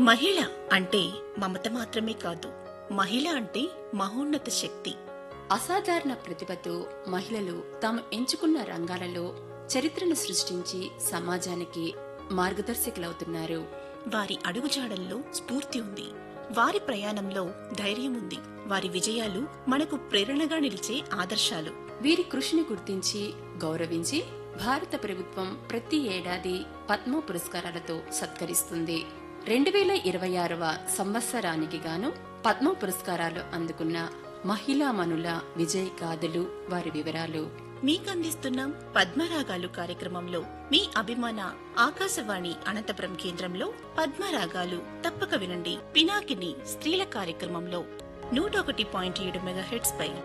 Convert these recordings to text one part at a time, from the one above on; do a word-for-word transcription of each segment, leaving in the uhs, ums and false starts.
మహిళ అంటే మమత మాత్రమే కాదు, మహిళ అంటే మహోన్నత శక్తి. అసాధారణ ప్రతిభతో మహిళలు తాము ఎంచుకున్న రంగాలలో చరిత్రను సృష్టించి సమాజానికి మార్గదర్శకులవుతున్నారు. వారి అడుగుజాడల్లో స్ఫూర్తి ఉంది, వారి ప్రయాణంలో ధైర్యం ఉంది, వారి విజయాలు మనకు ప్రేరణగా నిలిచే ఆదర్శాలు. వీరి కృషిని గుర్తించి గౌరవించి భారత ప్రభుత్వం ప్రతి ఏడాది పద్మ పురస్కారాలతో సత్కరిస్తుంది. రెండు వేల ఇరవై ఆరవ సంవత్సరానికి గాను పద్మ పురస్కారాలు అందుకున్న మహిళామణుల విజయ్ గాథలు, వారి వివరాలు మీకందిస్తున్నాం పద్మరాగాలు కార్యక్రమంలో. మీ అభిమాన ఆకాశవాణి అనంతపురం కేంద్రంలో పద్మరాగాలు తప్పక వినండి. పినాకిని స్త్రీల కార్యక్రమంలో నూట ఒకటి పాయింట్ ఏడు మెగాహెర్ట్జ్ పై.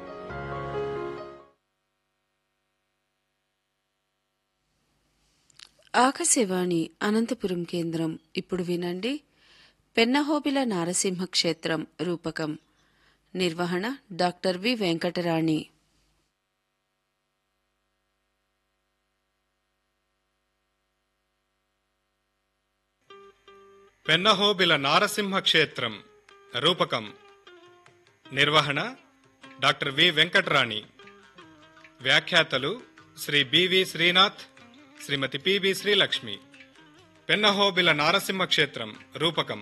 ఆకాశవాణి అనంతపురం కేంద్రం. ఇప్పుడు వినండి పెన్నహోబిల నారసింహ క్షేత్రం రూపకం. నిర్వహణ డాక్టర్ వి వెంకటరాణి. పెన్నహోబిల నారసింహ క్షేత్రం రూపకం. నిర్వహణ డాక్టర్ వి వెంకటరాణి. వ్యాఖ్యాతలు శ్రీ బివి శ్రీనాథ్, శ్రీమతి పిబి శ్రీలక్ష్మి. పెన్నహోబిల నారసింహ క్షేత్రం రూపకం.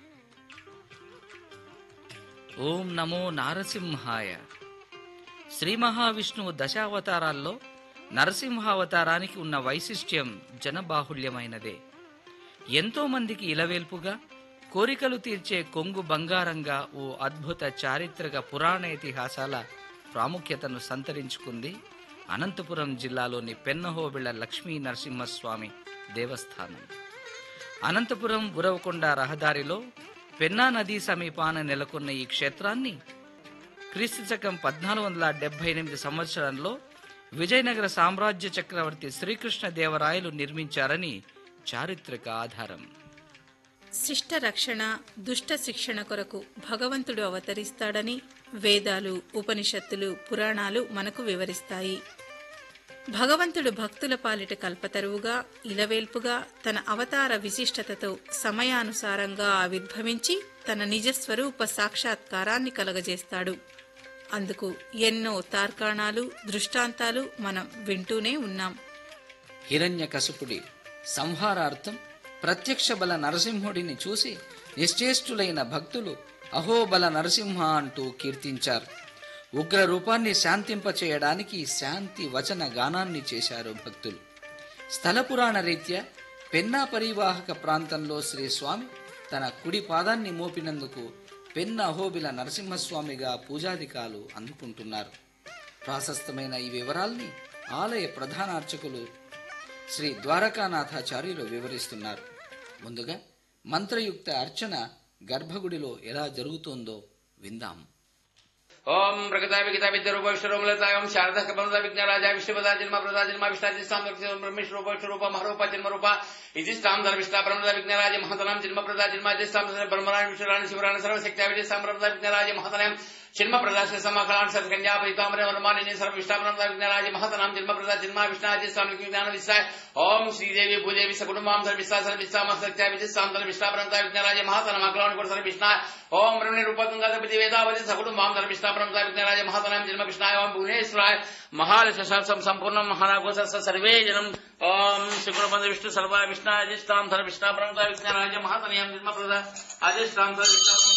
ఓం నమో నారసింహాయ. శ్రీ మహావిష్ణువు దశావతారాల్లో నరసింహావతారానికి ఉన్న వైశిష్ట్యం జనబాహుల్యమైనదే. ఎంతో మందికి ఇలవేల్పుగా, కోరికలు తీర్చే కొంగు బంగారంగా ఓ అద్భుత చారిత్రక పురాణ ఇతిహాసాల ప్రాముఖ్యతను సంతరించుకుంది అనంతపురం జిల్లాలోని పెన్నహోబిళ్ల లక్ష్మీ నరసింహస్వామి దేవస్థానం. అనంతపురం ఉరవకొండ రహదారిలో పెన్నా నదీ సమీపాన నెలకొన్న ఈ క్షేత్రాన్ని క్రీస్తు శకం పద్నాలుగు వందల డెబ్బై ఎనిమిది సంవత్సరంలో విజయనగర సామ్రాజ్య చక్రవర్తి శ్రీకృష్ణదేవరాయలు నిర్మించారని చారిత్రక ఆధారం. శిష్ట రక్షణ, దుష్ట శిక్షణ కొరకు భగవంతుడు అవతరిస్తాడని వేదాలు, ఉపనిషత్తులు, పురాణాలు మనకు వివరిస్తాయి. భగవంతుడు భక్తుల పాలిట కల్పతరువుగా, ఇలవేల్పుగా తన అవతార విశిష్టతతో సమయానుసారంగా ఆవిర్భవించి తన నిజస్వరూప సాక్షాత్కారాన్ని కలగజేస్తాడు. అందుకు ఎన్నో తార్కాణాలు, దృష్టాంతాలు మనం వింటూనే ఉన్నాం. హిరణ్యకశిపుడి సంహారార్థం ప్రత్యక్ష బల నరసింహుడిని చూసి నిశ్చేష్టులైన భక్తులు అహోబల నరసింహ అంటూ కీర్తించారు. ఉగ్ర రూపాన్ని శాంతింపచేయడానికి శాంతి వచన గానాన్ని చేశారు భక్తులు. స్థల పురాణ రీత్యా పెన్నా పరివాహక ప్రాంతంలో శ్రీ స్వామి తన కుడి పాదాన్ని మోపినందుకు పెన్న అహోబిల నరసింహస్వామిగా పూజాధికాలు అందుకుంటున్నారు. ప్రాశస్తమైన ఈ వివరాల్ని ఆలయ ప్రధాన అర్చకులు శ్రీ ద్వారకానాథాచార్యులు వివరిస్తున్నారు. ముందుగా మంత్రయుక్త అర్చన గర్భగుడిలో ఎలా జరుగుతోందో విందాం. ఓం ప్రగతా విగత విద్యరూప విశ్వరూపలతాయం శారద కపంద విజ్ఞారాజా విష్ణుపదా జన్మ ప్రదా జన్మ విష్ణాదిస్తాం బ్రహ్మేశ్వర రూప విష్ణురూప మహరూప జన్మరూప ఇదిస్తాం ధర్మిష్టా బ్రహ్మద విజ్ఞారాజ మహతనాం జన్మ ప్రదా జన్మాదిస్తాం బ్రహ్మరాణ విష్ణురాణ శివరాణ సర్వశక్త్యా విజయస్తాం బ్రహ్మద విజ్ఞారాజ మహతనాం జన్మ ప్రదాశ సమకలాన్ సత్కన్యా పైతామరే వరమాలిని సర్వవిష్ణా బ్రహ్మద విజ్ఞారాజ మహతనాం జన్మ ప్రదా జన్మ విష్ణాదిస్తాం విజ్ఞాన విస్తాయ ఓం శ్రీదేవి భూదేవి సకుటుంబాం సర్విస్తా సర్విస్తా మహసత్యా విజయస్తాం విష్ణా బ్రహ్మద విజ్ఞారాజ మహతనాం అకలాన్ కూడా సర్విష్ణా ఓం బ్రహ్మణి రూపకంగపతి వేదావతి సకుటుంబాం సర్విస్తా బ్రహ్మద విజ్ఞారాజ మహతనాం జన్మ కృష్ణాయ ఓం భువనేశ్వరాయ మహాలశం సంపూర్ణం మహానాగోస సర్వే జనం ఓం శుక్రబంధ విష్ణు సర్వ విష్ణాజిష్టాం సర్విష్ణా బ్రహ్మద విజ్ఞారాజ మహతనాం జన్మ ప్రదా అజిష్టాం సర్విష్ణా